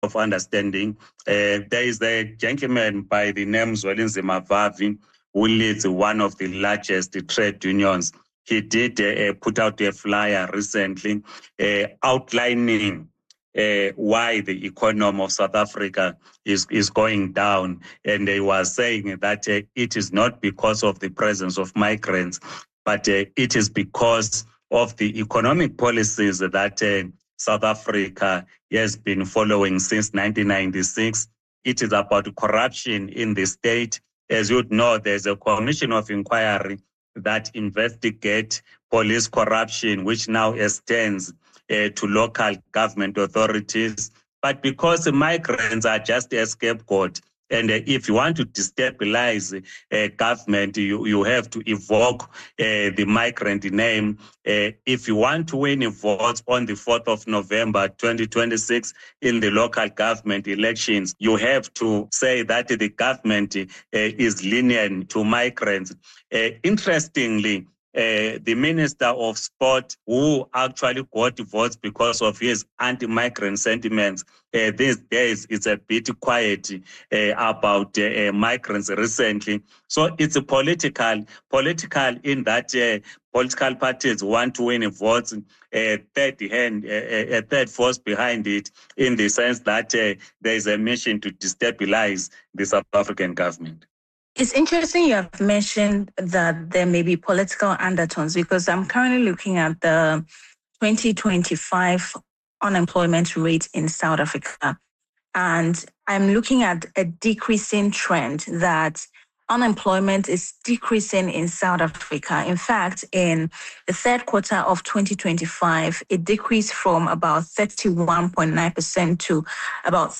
of understanding. There is a gentleman by the name Zwelinzima Vavi who leads one of the largest trade unions. He did put out a flyer recently outlining why the economy of South Africa is going down. And they were saying that it is not because of the presence of migrants, but it is because of the economic policies that South Africa has been following since 1996. It is about corruption in the state. As you know, there's a commission of inquiry that investigate police corruption, which now extends to local government authorities. But because the migrants are just a scapegoat, and if you want to destabilize government, you have to evoke the migrant name. If you want to win votes on the 4th of November, 2026, in the local government elections, you have to say that the government is lenient to migrants. Interestingly, the Minister of Sport, who actually got votes because of his anti-migrant sentiments, these days it's a bit quiet about migrants recently. So it's a political in that political parties want to win votes, a third force behind it, in the sense that there is a mission to destabilize the South African government. It's interesting you have mentioned that there may be political undertones, because I'm currently looking at the 2025 unemployment rate in South Africa. And I'm looking at a decreasing trend, that unemployment is decreasing in South Africa. In fact, in the third quarter of 2025, it decreased from about 31.9% to about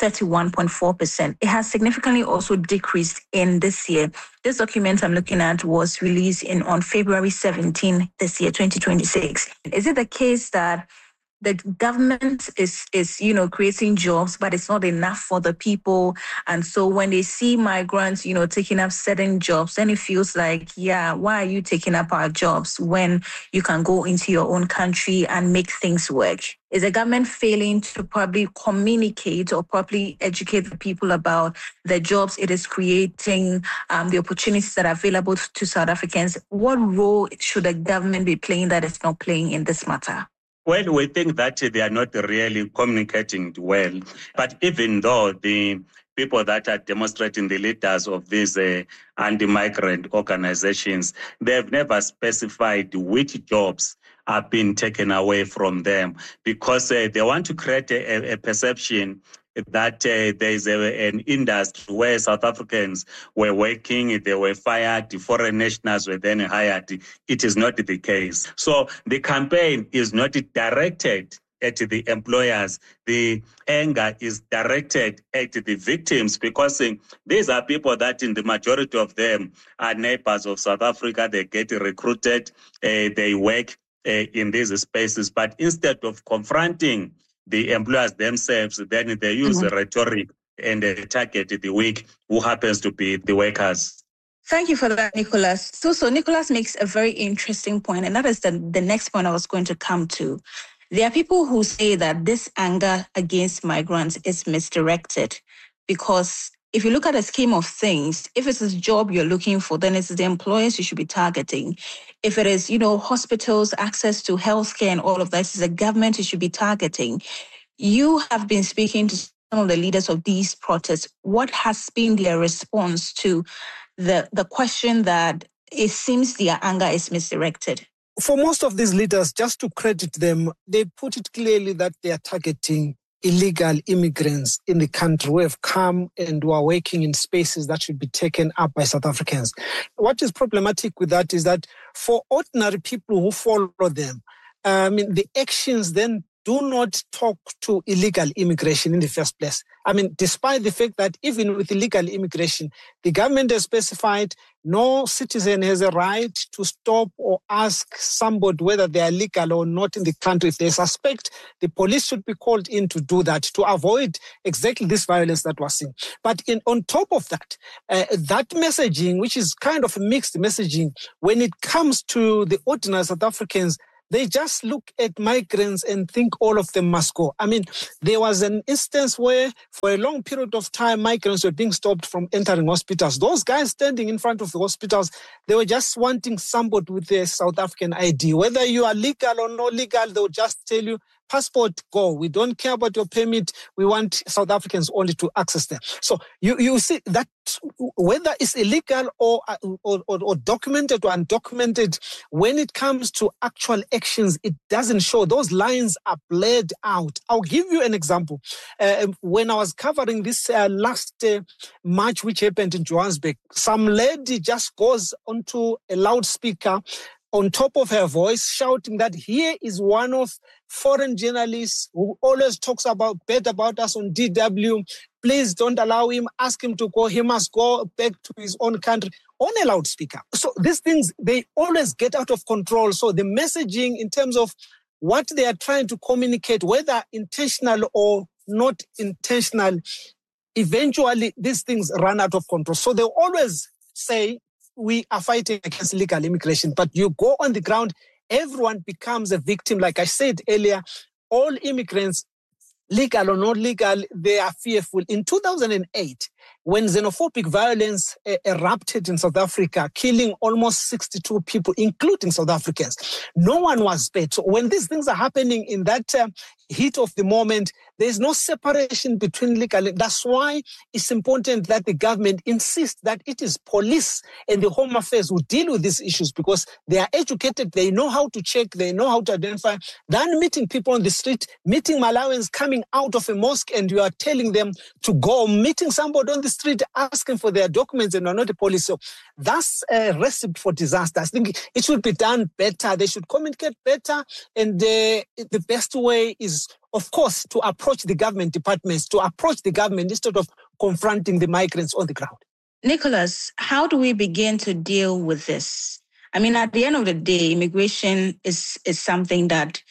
31.4%. It has significantly also decreased in this year. This document I'm looking at was released on February 17 this year, 2026. Is it the case that the government is creating jobs, but it's not enough for the people? And so when they see migrants, taking up certain jobs, then it feels like, yeah, why are you taking up our jobs when you can go into your own country and make things work? Is the government failing to probably communicate or properly educate the people about the jobs it is creating, the opportunities that are available to South Africans? What role should the government be playing that it's not playing in this matter? Well, we think that they are not really communicating well. But even though the people that are demonstrating, the leaders of these anti-migrant organizations, they've never specified which jobs are being taken away from them, because they want to create a perception that there is an industry where South Africans were working, they were fired, foreign nationals were then hired. It is not the case. So the campaign is not directed at the employers. The anger is directed at the victims, because these are people that, in the majority of them, are neighbors of South Africa. They get recruited, they work in these spaces. But instead of confronting the employers themselves, then they use the rhetoric and they target the weak, who happens to be the workers. Thank you for that, Nicholas. So Nicholas makes a very interesting point, and that is the next point I was going to come to. There are people who say that this anger against migrants is misdirected, because if you look at the scheme of things, if it's a job you're looking for, then it's the employers you should be targeting. If it is, hospitals, access to healthcare and all of that, it's the government you should be targeting. You have been speaking to some of the leaders of these protests. What has been their response to the question that it seems their anger is misdirected? For most of these leaders, just to credit them, they put it clearly that they are targeting illegal immigrants in the country who have come and who are working in spaces that should be taken up by South Africans. What is problematic with that is that for ordinary people who follow them, the actions then do not talk to illegal immigration in the first place. Despite the fact that even with illegal immigration, the government has specified no citizen has a right to stop or ask somebody whether they are legal or not in the country. If they suspect, the police should be called in to do that, to avoid exactly this violence that we're seeing. But on top of that, that messaging, which is kind of a mixed messaging, when it comes to the ordinary South Africans, They just look at migrants and think all of them must go. I mean, there was an instance where for a long period of time, migrants were being stopped from entering hospitals. Those guys standing in front of the hospitals, they were just wanting somebody with a South African ID. Whether you are legal or not legal, they will just tell you, passport, go. We don't care about your permit. We want South Africans only to access them. So you see that whether it's illegal or documented or undocumented, when it comes to actual actions, it doesn't show. Those lines are blurred out. I'll give you an example. When I was covering this last march which happened in Johannesburg, some lady just goes onto a loudspeaker on top of her voice, shouting that here is one of foreign journalists who always talks bad about us on DW. Please don't allow him. Ask him to go. He must go back to his own country on a loudspeaker. So these things, they always get out of control. So the messaging in terms of what they are trying to communicate, whether intentional or not intentional, eventually these things run out of control. So they always say, we are fighting against illegal immigration, but you go on the ground, everyone becomes a victim. Like I said earlier, all immigrants, legal or not legal, they are fearful. In 2008, when xenophobic violence erupted in South Africa, killing almost 62 people, including South Africans, no one was spared. So when these things are happening in that heat of the moment, there's no separation between legal. That's why it's important that the government insists that it is police and the Home Affairs who deal with these issues, because they are educated, they know how to check, they know how to identify. Than meeting people on the street, meeting Malawians coming out of a mosque and you are telling them to go, meeting somebody on the street asking for their documents and are not the police. So that's a recipe for disaster. I think it should be done better. They should communicate better. And the best way is, of course, to approach the government departments, to approach the government instead of confronting the migrants on the ground. Nicholas, how do we begin to deal with this? I mean, at the end of the day, immigration is something that,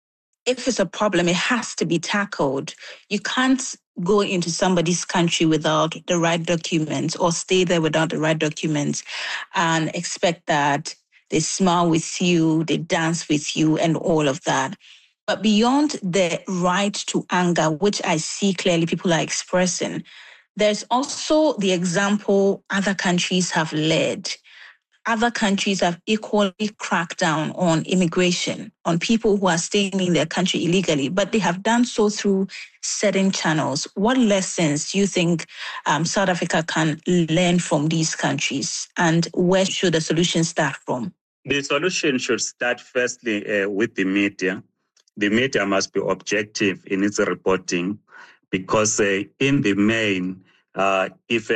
if it's a problem, it has to be tackled. You can't go into somebody's country without the right documents or stay there without the right documents and expect that they smile with you, they dance with you, and all of that. But beyond the right to anger, which I see clearly people are expressing, there's also the example other countries have led. Other countries have equally cracked down on immigration, on people who are staying in their country illegally, but they have done so through certain channels. What lessons do you think South Africa can learn from these countries, and where should the solution start from? The solution should start firstly with the media. The media must be objective in its reporting, because in the main, if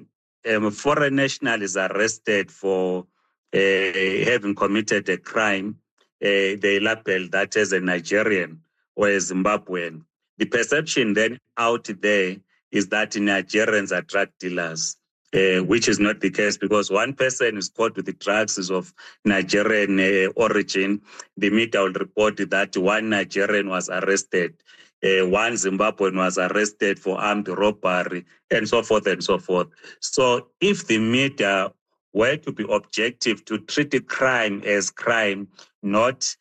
a foreign national is arrested for having committed a crime, they label that as a Nigerian or a Zimbabwean. The perception then out there is that Nigerians are drug dealers, which is not the case, because one person is caught with the drugs is of Nigerian origin. The media will report that one Nigerian was arrested, one Zimbabwean was arrested for armed robbery, and so forth and so forth. So if the media were to be objective, to treat a crime as crime, not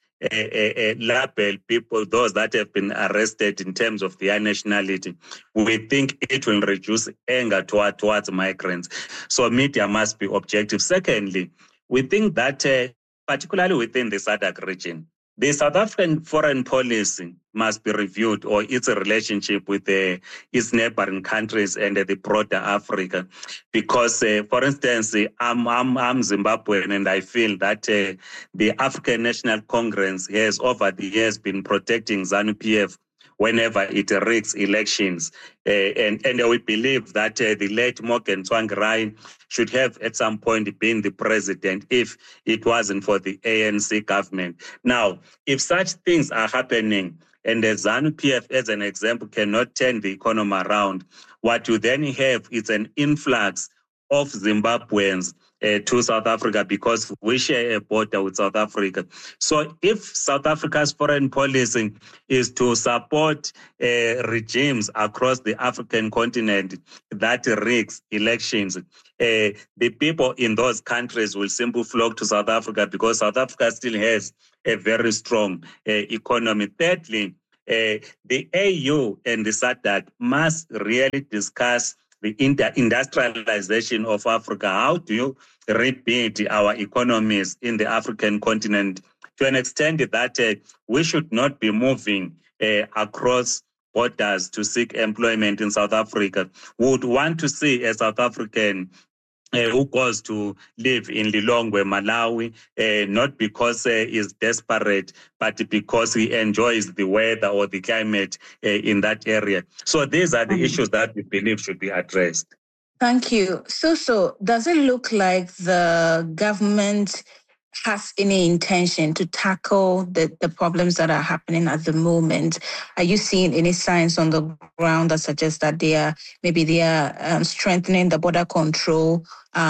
label people, those that have been arrested in terms of their nationality, we think it will reduce anger towards migrants. So media must be objective. Secondly, we think that particularly within the SADC region, the South African foreign policy must be reviewed, or its relationship with its neighboring countries and the broader Africa. Because, for instance, I'm Zimbabwean, and I feel that the African National Congress has over the years been protecting ZANU-PF whenever it rigs elections. And we believe that the late Morgan Tsvangirai should have at some point been the president if it wasn't for the ANC government. Now, if such things are happening, and the ZANU-PF, as an example, cannot turn the economy around, what you then have is an influx of Zimbabweans to South Africa because we share a border with South Africa. So if South Africa's foreign policy is to support regimes across the African continent that rigs elections, the people in those countries will simply flock to South Africa because South Africa still has a very strong economy. Thirdly, the AU and the SADC must really discuss the industrialization of Africa. How do you rebuild our economies in the African continent to an extent that we should not be moving across borders to seek employment in South Africa? We would want to see a South African who goes to live in Lilongwe, Malawi, not because he's desperate, but because he enjoys the weather or the climate in that area. So these are the issues that we believe should be addressed. Thank you. So does it look like the government has any intention to tackle the problems that are happening at the moment? Are you seeing any signs on the ground that suggest that they are strengthening the border control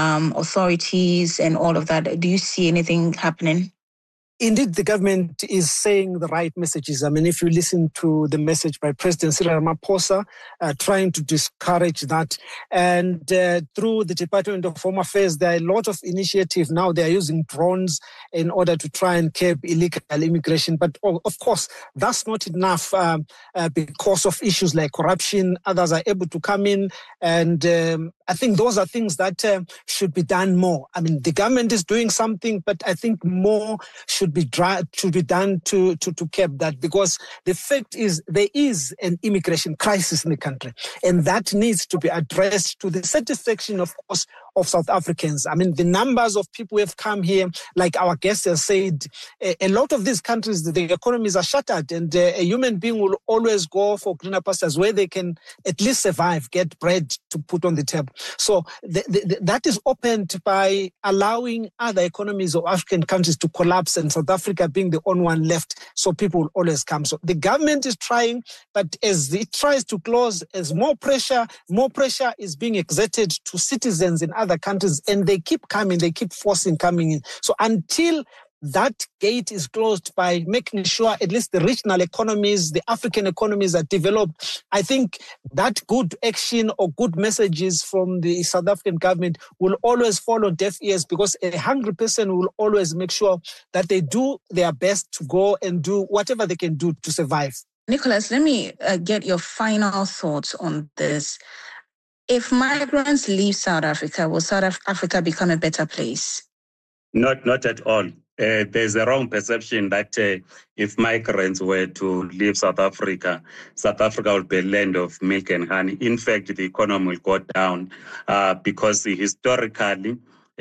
authorities and all of that? Do you see anything happening? Indeed, the government is saying the right messages. I mean, if you listen to the message by President Cyril Ramaphosa, trying to discourage that. And through the Department of Home Affairs, there are a lot of initiatives now. They are using drones in order to try and curb illegal immigration. But of course, that's not enough because of issues like corruption. Others are able to come in. And I think those are things that should be done more. I mean, the government is doing something, but I think more should be done to curb that, because the fact is there is an immigration crisis in the country, and that needs to be addressed to the satisfaction, of course, of South Africans. I mean, the numbers of people who have come here, like our guest has said, a lot of these countries, the economies are shattered, and a human being will always go for greener pastures where they can at least survive, get bread to put on the table. So that is opened by allowing other economies of African countries to collapse, and South Africa being the only one left, so people will always come. So the government is trying, but as it tries to close, as more pressure is being exerted to citizens in other countries, and they keep coming, they keep forcing coming in. So until that gate is closed by making sure at least the regional economies, the African economies are developed, I think that good action or good messages from the South African government will always fall on deaf ears, because a hungry person will always make sure that they do their best to go and do whatever they can do to survive. Nicholas, let me get your final thoughts on this. If migrants leave South Africa, will South Africa become a better place? Not at all. There's a wrong perception that if migrants were to leave South Africa will be a land of milk and honey. In fact, the economy will go down because historically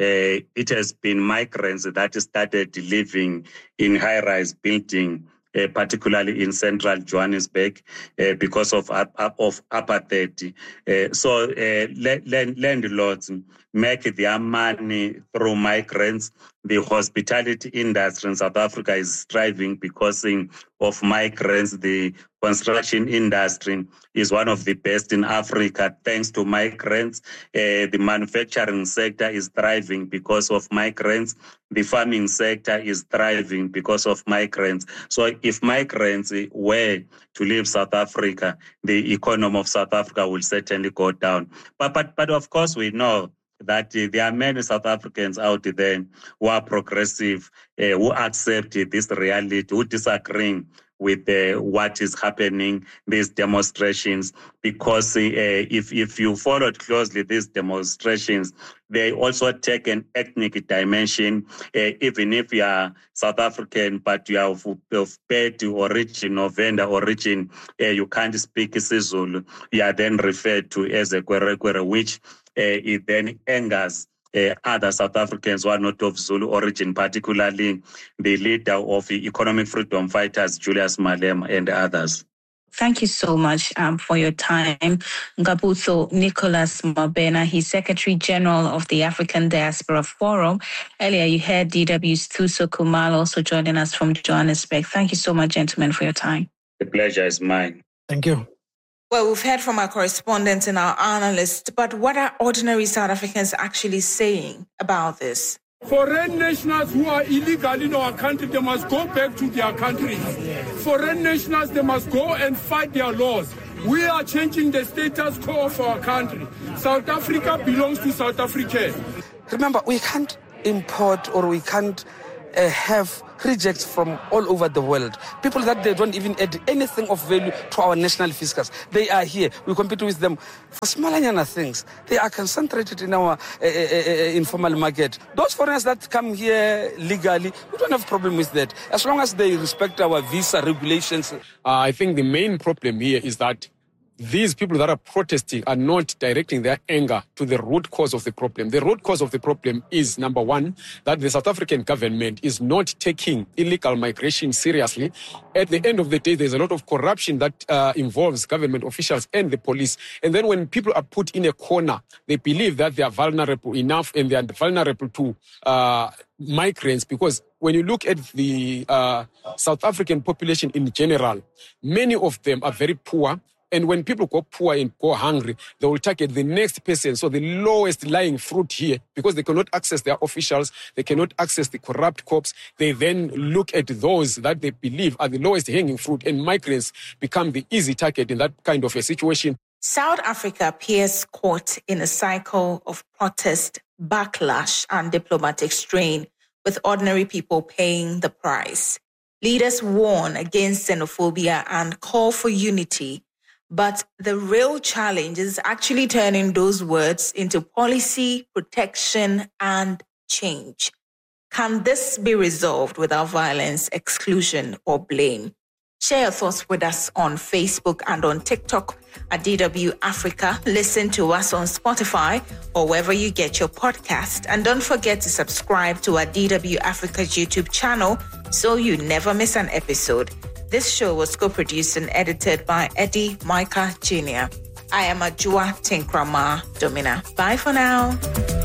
it has been migrants that started living in high-rise building, particularly in central Johannesburg, because of apartheid. So landlords make their money through migrants. The hospitality industry in South Africa is thriving because of migrants. The construction industry is one of the best in Africa thanks to migrants. The manufacturing sector is thriving because of migrants. The farming sector is thriving because of migrants. So if migrants were to leave South Africa, the economy of South Africa will certainly go down. But of course, we know that there are many South Africans out there who are progressive, who accept this reality, who disagree with what is happening, these demonstrations, because if you followed closely these demonstrations, they also take an ethnic dimension. Even if you are South African, but you are of Pedi origin or Venda origin, you can't speak isiZulu, you are then referred to as a Kwerekwere, which it then angers other South Africans who are not of Zulu origin, particularly the leader of the Economic Freedom Fighters, Julius Malema, and others. Thank you so much for your time. Ngabutho Nicholas Mabena, he's Secretary General of the African Diaspora Forum. Earlier, you heard DW's Thuso Khumalo also joining us from Johannesburg. Thank you so much, gentlemen, for your time. The pleasure is mine. Thank you. Well, we've heard from our correspondents and our analysts, but what are ordinary South Africans actually saying about this? Foreign nationals who are illegal in our country, they must go back to their countries. Foreign nationals, they must go and fight their laws. We are changing the status quo of our country. South Africa belongs to South Africa. Remember, we can't import or we can't have rejects from all over the world. People that they don't even add anything of value to our national fiscals. They are here. We compete with them for smaller things. They are concentrated in our informal market. Those foreigners that come here legally, we don't have a problem with that. As long as they respect our visa regulations. I think the main problem here is that these people that are protesting are not directing their anger to the root cause of the problem. The root cause of the problem is, number one, that the South African government is not taking illegal migration seriously. At the end of the day, there's a lot of corruption that involves government officials and the police. And then when people are put in a corner, they believe that they are vulnerable enough and they are vulnerable to migrants, because when you look at the South African population in general, many of them are very poor. And when people go poor and go hungry, they will target the next person. So the lowest lying fruit here, because they cannot access their officials, they cannot access the corrupt cops, they then look at those that they believe are the lowest hanging fruit, and migrants become the easy target in that kind of a situation. South Africa appears caught in a cycle of protest, backlash, and diplomatic strain, with ordinary people paying the price. Leaders warn against xenophobia and call for unity. But the real challenge is actually turning those words into policy, protection, and change. Can this be resolved without violence, exclusion, or blame? Share your thoughts with us on Facebook and on TikTok at DW Africa. Listen to us on Spotify or wherever you get your podcast. And don't forget to subscribe to our DW Africa's YouTube channel so you never miss an episode. This show was co-produced and edited by Eddie Micah Jr. I am Ajua Tinkrama Domina. Bye for now.